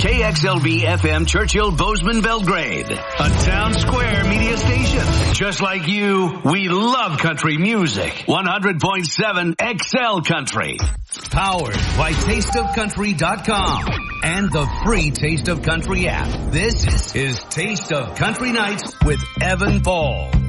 KXLB FM Churchill Bozeman Belgrade, a town square media station. Just like you, we love country music. 100.7 XL Country. Powered by TasteOfCountry.com and the free Taste of Country app. This is Taste of Country Nights with Evan Ball.